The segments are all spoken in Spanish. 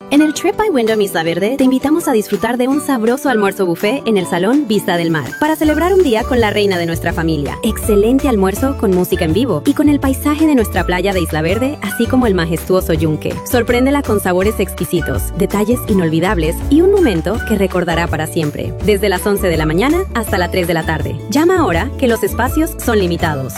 En el Trip by Wyndham Isla Verde te invitamos a disfrutar de un sabroso almuerzo buffet en el Salón Vista del Mar para celebrar un día con la reina de nuestra familia. Excelente almuerzo con música en vivo y con el paisaje de nuestra playa de Isla Verde, así como el majestuoso yunque. Sorpréndela con sabores exquisitos, detalles inolvidables y un momento que recordará para siempre. Desde las 11 de la mañana hasta las 3 de la tarde. Llama ahora que los espacios son limitados.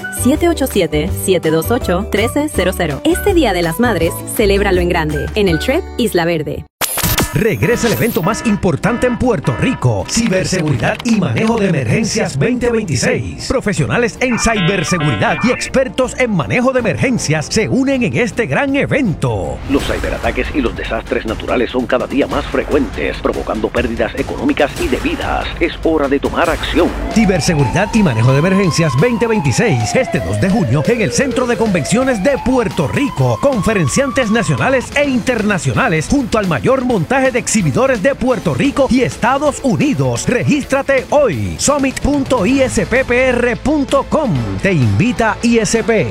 787-728-1300. Este Día de las Madres, celébralo en grande en el Trip Isla Verde. Regresa el evento más importante en Puerto Rico, Ciberseguridad y Manejo de Emergencias 2026. Profesionales en ciberseguridad y expertos en manejo de emergencias se unen en este gran evento. Los ciberataques y los desastres naturales son cada día más frecuentes, provocando pérdidas económicas y de vidas. Es hora de tomar acción. Ciberseguridad y Manejo de Emergencias 2026, este 2 de junio en el Centro de Convenciones de Puerto Rico. Conferenciantes nacionales e internacionales junto al mayor montaje de exhibidores de Puerto Rico y Estados Unidos. Regístrate hoy. Summit.isppr.com. Te invita ISP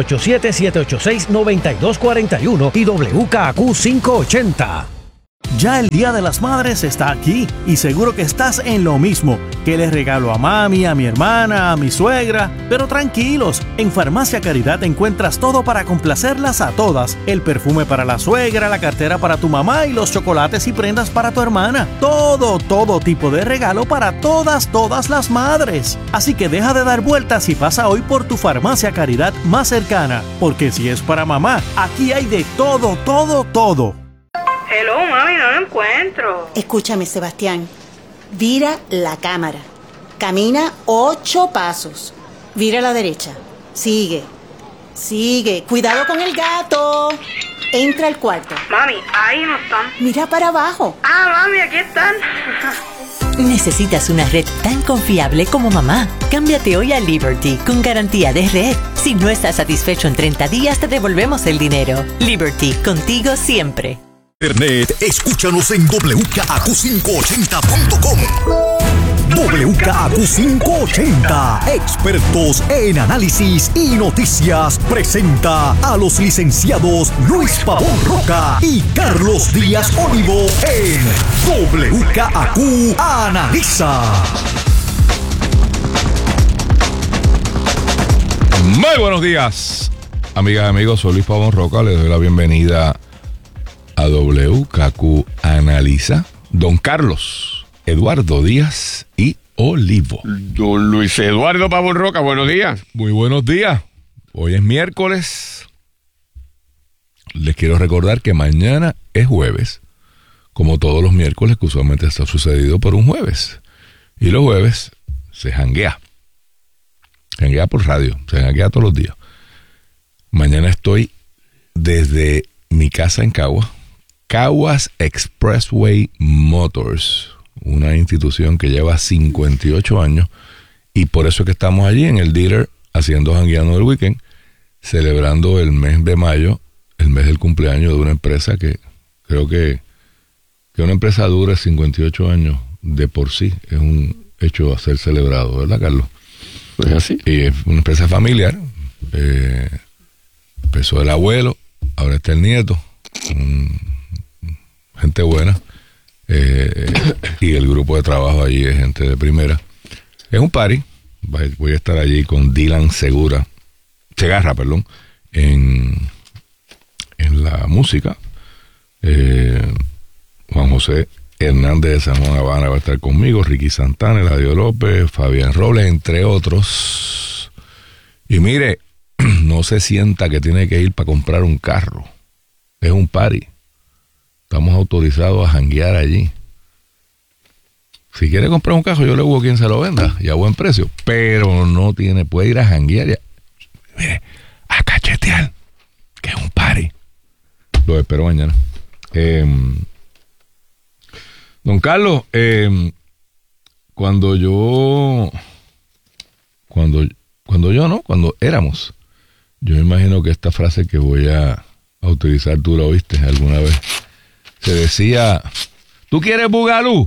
787-786-9241 y WKQ 580. Ya el Día de las Madres está aquí y seguro que estás en lo mismo. ¿Qué les regalo a mami, a mi hermana, a mi suegra? Pero tranquilos, en Farmacia Caridad encuentras todo para complacerlas a todas. El perfume para la suegra, la cartera para tu mamá y los chocolates y prendas para tu hermana. Todo tipo de regalo para todas las madres. Así que deja de dar vueltas y pasa hoy por tu Farmacia Caridad más cercana. Porque si es para mamá, aquí hay de todo. Hello, mami, no lo encuentro. Escúchame, Sebastián. Vira la cámara. Camina 8 pasos. Vira a la derecha. Sigue. Cuidado con el gato. Entra al cuarto. Mami, ahí no están. Mira para abajo. Ah, mami, aquí están. ¿Necesitas una red tan confiable como mamá? Cámbiate hoy a Liberty con garantía de red. Si no estás satisfecho en 30 días, te devolvemos el dinero. Liberty, contigo siempre. Internet, escúchanos en WKAQ580.com. WKAQ580, expertos en análisis y noticias, presenta a los licenciados Luis Pavón Roca y Carlos Díaz Olivo en WKAQ Analiza. Muy buenos días, amigas y amigos. Soy Luis Pavón Roca. Les doy la bienvenida a WKQ Analiza. Don Carlos Eduardo Díaz y Olivo. Don Luis Eduardo Pavón Roca, buenos días. Muy buenos días. Hoy es miércoles. Les quiero recordar que mañana es jueves, como todos los miércoles, que usualmente está sucedido por un jueves. Y los jueves se janguea. Se janguea por radio, se janguea todos los días. Mañana estoy desde mi casa en Caguas Expressway Motors, una institución que lleva 58 años, y por eso es que estamos allí en el dealer haciendo jangueando del weekend, celebrando el mes de mayo, el mes del cumpleaños de una empresa que creo que una empresa dure 58 años de por sí es un hecho a ser celebrado, ¿verdad, Carlos? Pues así. Y es una empresa familiar. Empezó el abuelo, ahora está el nieto. Gente buena, y el grupo de trabajo allí es gente de primera. Es un party. Voy a estar allí con Dylan Segarra, en la música. Juan José Hernández de San Juan Habana va a estar conmigo, Ricky Santana, Eladio López, Fabián Robles, entre otros. Y mire, no se sienta que tiene que ir para comprar un carro. Es un party. Estamos autorizados a janguear allí. Si quiere comprar un carro, yo le busco quien se lo venda y a buen precio. Pero no tiene, puede ir a janguear a cachetear, que es un party. Lo espero mañana. Don Carlos, cuando éramos, yo me imagino que esta frase que voy a utilizar, tú la oíste alguna vez. Se decía, ¿tú quieres bugalú?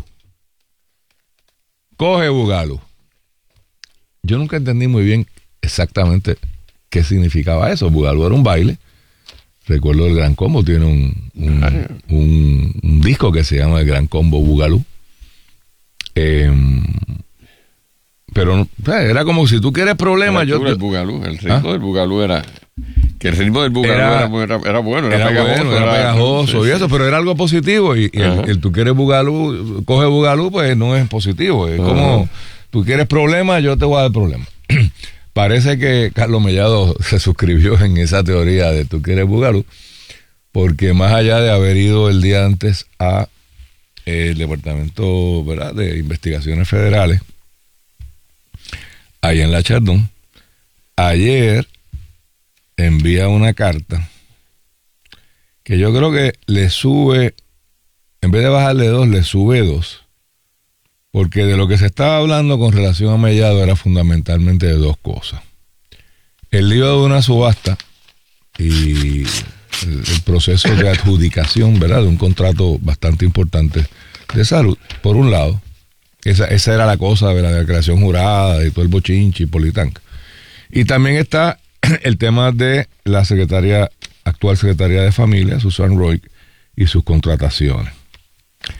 Coge bugalú. Yo nunca entendí muy bien exactamente qué significaba eso. Bugalú era un baile Recuerdo el Gran Combo tiene un disco que se llama el Gran Combo Boogaloo. Pero era como si tú quieres problemas. El ritmo del Boogaloo era... Que el ritmo del Boogaloo era bueno, era pegajoso y eso, pero era algo positivo. Y el tú quieres Boogaloo, coge Boogaloo, pues no es positivo. Es como, tú quieres problemas, yo te voy a dar problemas. Parece que Carlos Mellado se suscribió en esa teoría de tú quieres Boogaloo, porque más allá de haber ido el día antes a el Departamento, ¿verdad?, de Investigaciones Federales, ahí en la Chardón, ayer envía una carta que yo creo que le sube, en vez de bajarle 2, le sube 2, porque de lo que se estaba hablando con relación a Mellado era fundamentalmente de 2 cosas: el lío de una subasta y el proceso de adjudicación, ¿verdad?, de un contrato bastante importante de salud, por un lado. Esa era la cosa de la declaración jurada y todo el bochinchi y politanca. Y también está el tema de la actual secretaria de Familia, Susan Roy, y sus contrataciones.